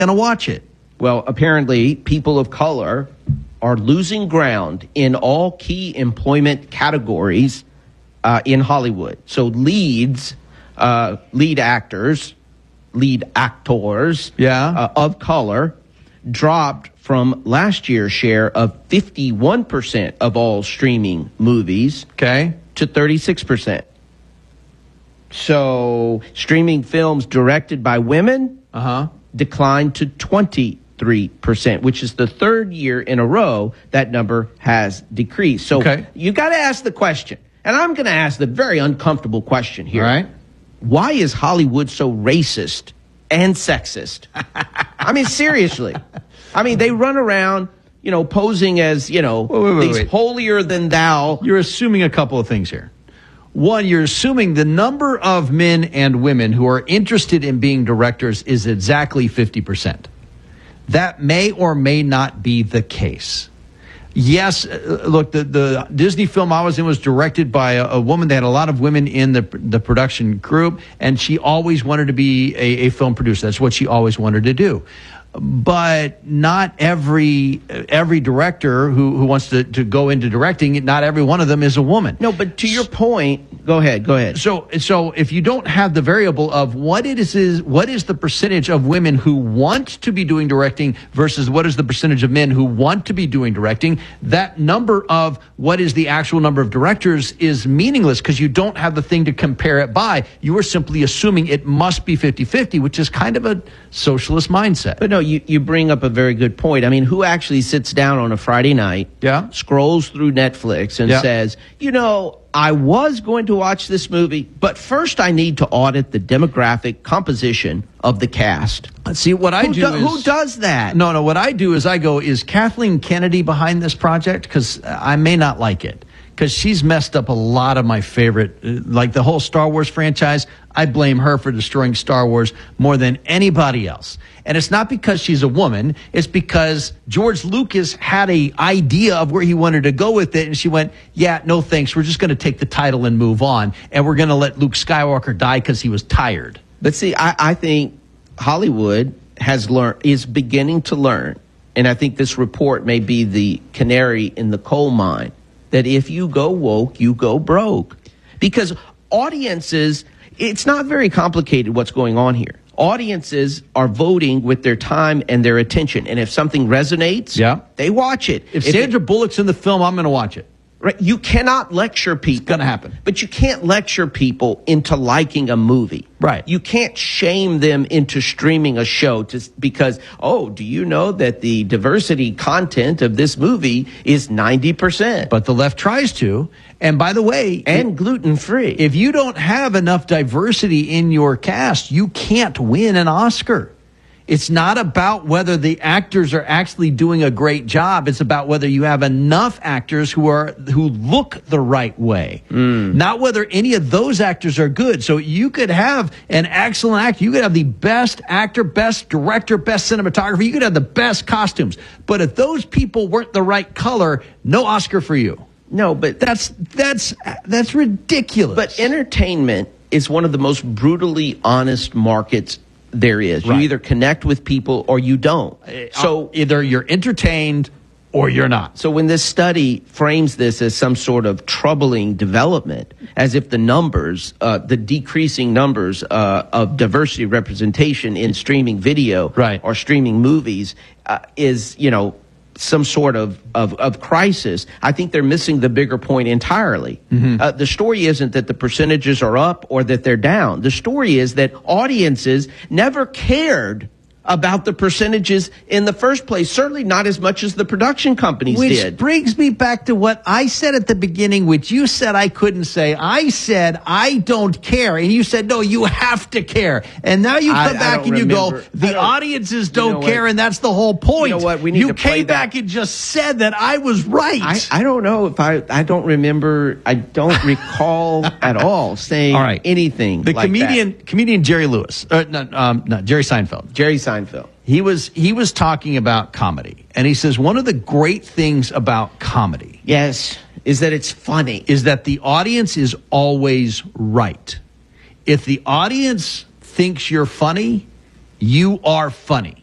going to watch it. Well, apparently, people of color are losing ground in all key employment categories in Hollywood. So lead actors of color dropped from last year's share of 51% of all streaming movies to 36%. So streaming films directed by women declined to 23%, which is the third year in a row that number has decreased. So you got to ask the question, and I'm going to ask the very uncomfortable question here. All right. Why is Hollywood so racist and sexist? I mean, seriously. I mean, they run around, posing as, these holier than thou. You're assuming a couple of things here. One, you're assuming the number of men and women who are interested in being directors is exactly 50%. That may or may not be the case. Yes, look, the Disney film I was in was directed by a woman. They had a lot of women in the production group, and she always wanted to be a film producer. That's what she always wanted to do. But not every director who wants to go into directing, not every one of them is a woman. No, but to your point, go ahead. So if you don't have the variable of what is the percentage of women who want to be doing directing versus what is the percentage of men who want to be doing directing, that number of what is the actual number of directors is meaningless because you don't have the thing to compare it by. You are simply assuming it must be 50-50, which is kind of a socialist mindset. But no, you bring up a very good point. I mean, who actually sits down on a Friday night, scrolls through Netflix and says, I was going to watch this movie, but first I need to audit the demographic composition of the cast. See, what I do is... Who does that? No, what I do is I go, is Kathleen Kennedy behind this project? Because I may not like it. Because she's messed up a lot of my favorite, like the whole Star Wars franchise. I blame her for destroying Star Wars more than anybody else. And it's not because she's a woman. It's because George Lucas had an idea of where he wanted to go with it. And she went, yeah, no thanks. We're just going to take the title and move on. And we're going to let Luke Skywalker die because he was tired. But see, I think Hollywood is beginning to learn. And I think this report may be the canary in the coal mine. That if you go woke, you go broke. Because audiences, it's not very complicated what's going on here. Audiences are voting with their time and their attention. And if something resonates, they watch it. If Sandra Bullock's in the film, I'm going to watch it. Right? You cannot lecture people. It's going to happen. But you can't lecture people into liking a movie. Right. You can't shame them into streaming a show because, do you know that the diversity content of this movie is 90%? But the left tries to. And by the way... And gluten-free. If you don't have enough diversity in your cast, you can't win an Oscar. It's not about whether the actors are actually doing a great job. It's about whether you have enough actors who look the right way. Not whether any of those actors are good. So you could have an excellent actor. You could have the best actor, best director, best cinematographer. You could have the best costumes. But if those people weren't the right color, no Oscar for you. No, but that's ridiculous. But entertainment is one of the most brutally honest markets there is. Right. You either connect with people or you don't. So either you're entertained or you're not. So when this study frames this as some sort of troubling development, as if the numbers, the decreasing numbers of diversity representation in streaming video or streaming movies is, some sort of crisis, I think they're missing the bigger point entirely. The story isn't that the percentages are up or that they're down. The story is that audiences never cared about the percentages in the first place, certainly not as much as the production companies did. Which brings me back to what I said at the beginning, which you said I couldn't say. I said, I don't care. And you said, no, you have to care. And now you come back and you go, the audiences don't care, and that's the whole point. You know what? We need you to play came back and just said that I was right. I don't know if I don't remember, I don't recall at all saying anything the like comedian Jerry Lewis, Jerry Seinfeld. Jerry Seinfeld. He was talking about comedy, and he says one of the great things about comedy, is that it's funny, is that the audience is always right. If the audience thinks you're funny, you are funny.